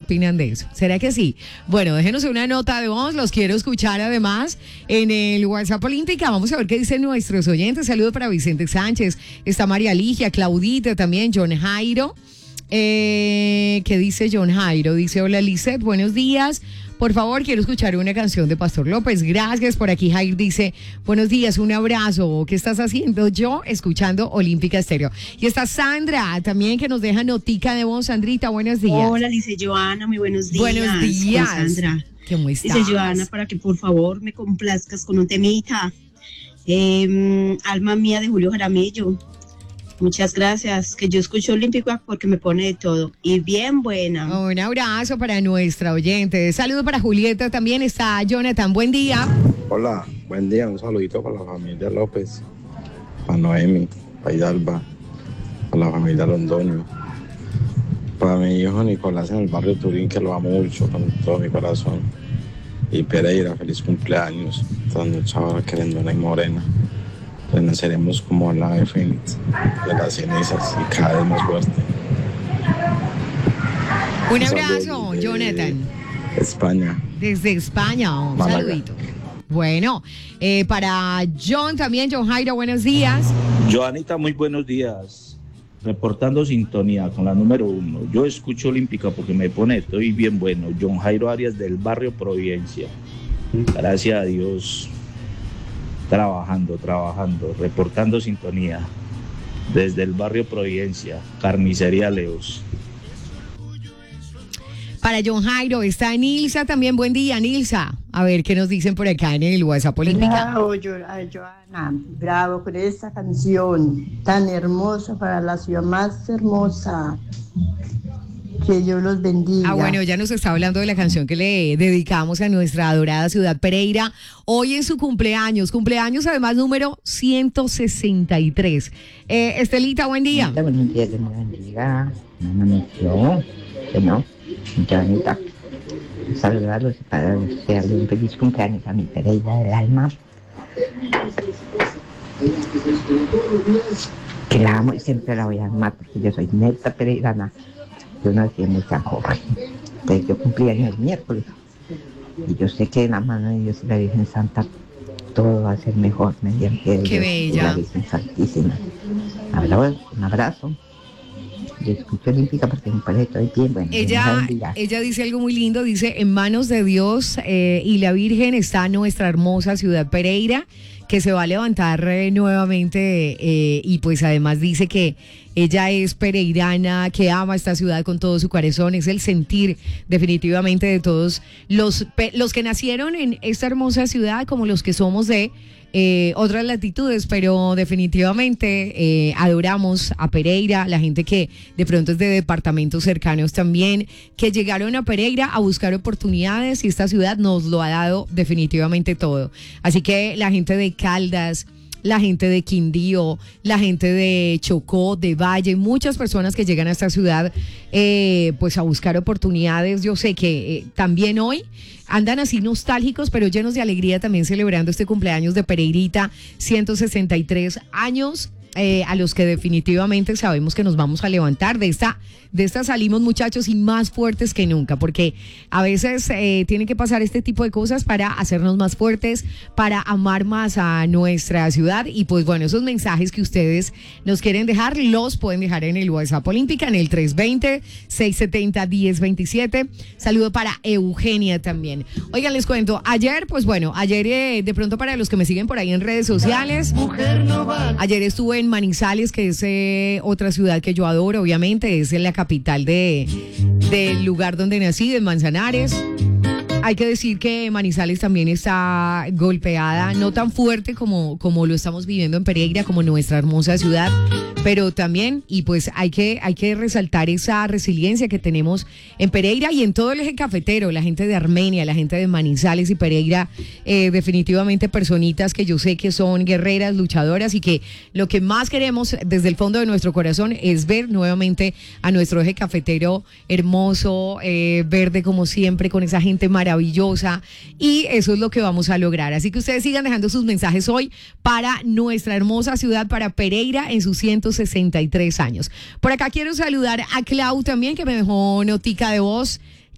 opinan de eso. ¿Será que sí? Bueno, déjenos una nota de voz, los quiero escuchar además en el WhatsApp Olímpica. Vamos a ver qué dicen nuestros oyentes. Saludos para Vicente Sánchez, está María Ligia, Claudita también, John Jairo. ¿Qué dice John Jairo? Dice, hola Lizeth, buenos días. Por favor, quiero escuchar una canción de Pastor López. Gracias. Por aquí Jair dice, buenos días, un abrazo. ¿Qué estás haciendo? Yo escuchando Olímpica Estéreo. Y está Sandra también, que nos deja notica de voz. Sandrita, buenos días. Hola, dice Joana, muy buenos días. Buenos días. Sandra. ¿Cómo estás? Dice Joana, para que por favor me complazcas con un temita. Alma mía de Julio Jaramillo. Muchas gracias, que yo escucho Olímpica porque me pone de todo. Y bien buena. Un abrazo para nuestra oyente. Saludo para Julieta, también está Jonathan. Buen día. Hola, buen día. Un saludito para la familia López, para Noemi, para Hidalba, para la familia Londoño, para mi hijo Nicolás en el barrio Turín, que lo amo mucho con todo mi corazón. Y Pereira, feliz cumpleaños. Esta noche ahora querendona y morena. Renaceremos como la ave fénix de las cenizas y cada vez más fuerte. Un abrazo, Jonathan. España. Desde España, un Málaga. saludito. Bueno, para John también, John Jairo, buenos días. Joanita, muy buenos días. Reportando sintonía con la número 1. Yo escucho Olímpica porque me pone, estoy bien bueno. John Jairo Arias del barrio Providencia. Gracias a Dios. Trabajando, reportando sintonía desde el barrio Providencia, Carnicería Leos. Para John Jairo está Nilsa también, buen día, Nilsa. A ver qué nos dicen por acá en el WhatsApp Olímpica. Bravo, Joana, bravo por esta canción tan hermosa para la ciudad más hermosa. Que Dios los bendiga. Bueno, ya nos está hablando de la canción que le dedicamos a nuestra adorada ciudad Pereira. Hoy en su cumpleaños además número 163. Estelita, buen día. Buenos días, Dios me bendiga. Bueno, Joanita, saludarlos para desearle un feliz cumpleaños a mi Pereira del alma. Que la amo y siempre la voy a amar porque yo soy neta pereirana. Yo nací muy tan joven, entonces yo cumplí años el miércoles y yo sé que en la mano de Dios y la Virgen Santa todo va a ser mejor mediante Qué bella. la Virgen Santísima. Un abrazo. Yo escucho Olímpica porque me parece todo bien. Bueno, ella dice algo muy lindo, dice, en manos de Dios y la Virgen está nuestra hermosa ciudad Pereira, que se va a levantar nuevamente y pues además dice que ella es pereirana, que ama esta ciudad con todo su corazón, es el sentir definitivamente de todos los que nacieron en esta hermosa ciudad como los que somos de otras latitudes, pero definitivamente adoramos a Pereira, la gente que de pronto es de departamentos cercanos también, que llegaron a Pereira a buscar oportunidades y esta ciudad nos lo ha dado definitivamente todo. Así que la gente de Caldas, la gente de Quindío, la gente de Chocó, de Valle, muchas personas que llegan a esta ciudad pues a buscar oportunidades. Yo sé que también hoy andan así nostálgicos, pero llenos de alegría también celebrando este cumpleaños de Pereirita, 163 años. A los que definitivamente sabemos que nos vamos a levantar. De esta salimos, muchachos, y más fuertes que nunca, porque a veces tienen que pasar este tipo de cosas para hacernos más fuertes, para amar más a nuestra ciudad. Y pues bueno, esos mensajes que ustedes nos quieren dejar, los pueden dejar en el WhatsApp Olímpica, en el 320-670-1027. Saludo para Eugenia también. Oigan, les cuento, ayer de pronto para los que me siguen por ahí en redes sociales, ayer estuve en Manizales, que es otra ciudad que yo adoro, obviamente, es la capital del lugar donde nací, de Manzanares. Hay que decir que Manizales también está golpeada, no tan fuerte como lo estamos viviendo en Pereira, como nuestra hermosa ciudad, pero también, y pues hay que resaltar esa resiliencia que tenemos en Pereira y en todo el eje cafetero, la gente de Armenia, la gente de Manizales y Pereira, definitivamente personitas que yo sé que son guerreras, luchadoras, y que lo que más queremos desde el fondo de nuestro corazón es ver nuevamente a nuestro eje cafetero hermoso, verde como siempre, con esa gente maravillosa, y eso es lo que vamos a lograr. Así que ustedes sigan dejando sus mensajes hoy para nuestra hermosa ciudad, para Pereira en sus 163 años. Por acá quiero saludar a Clau también, que me dejó notica de voz.